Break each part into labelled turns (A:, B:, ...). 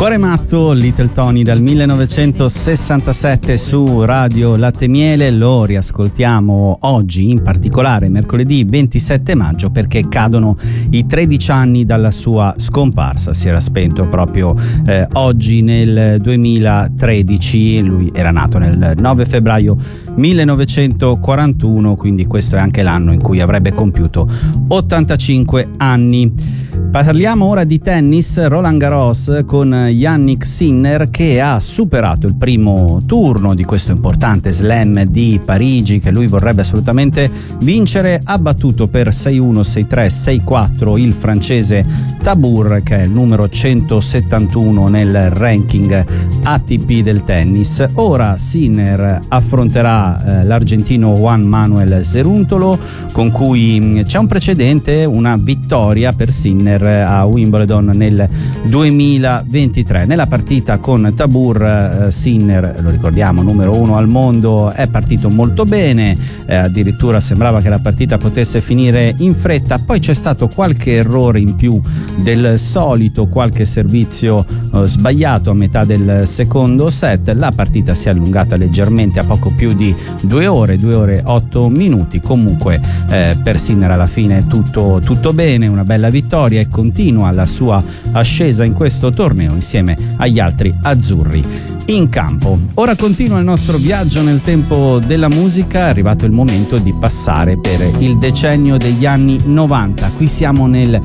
A: Cuore matto, Little Tony dal 1967 su Radio Latte Miele. Lo riascoltiamo oggi, in particolare mercoledì 27 maggio, perché cadono i 13 anni dalla sua scomparsa. Si era spento proprio oggi nel 2013, lui era nato nel 9 febbraio 1941, quindi questo è anche l'anno in cui avrebbe compiuto 85 anni. Parliamo ora di tennis. Roland Garros con Jannik Sinner, che ha superato il primo turno di questo importante slam di Parigi che lui vorrebbe assolutamente vincere. Ha battuto per 6-1, 6-3, 6-4 il francese Tabur, che è il numero 171 nel ranking ATP del tennis. Ora Sinner affronterà l'argentino Juan Manuel Ceruntolo, con cui c'è un precedente, una vittoria per Sinner a Wimbledon nel 2023. Nella partita con Tabur, Sinner, lo ricordiamo, numero 1 al mondo, è partito molto bene, addirittura sembrava che la partita potesse finire in fretta, poi c'è stato qualche errore in più del solito, qualche servizio sbagliato a metà del secondo set. La partita si è allungata leggermente a poco più di 2 ore 8 minuti. Comunque per Sinner alla fine tutto bene, una bella vittoria, e continua la sua ascesa in questo torneo insieme agli altri azzurri in campo. Ora continua il nostro viaggio nel tempo della musica. È arrivato il momento di passare per il decennio degli anni 90. Qui siamo nel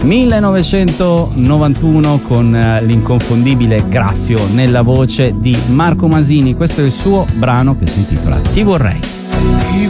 A: 1991 con l'inconfondibile graffio nella voce di Marco Masini. Questo è il suo brano che si intitola Ti vorrei.
B: Ti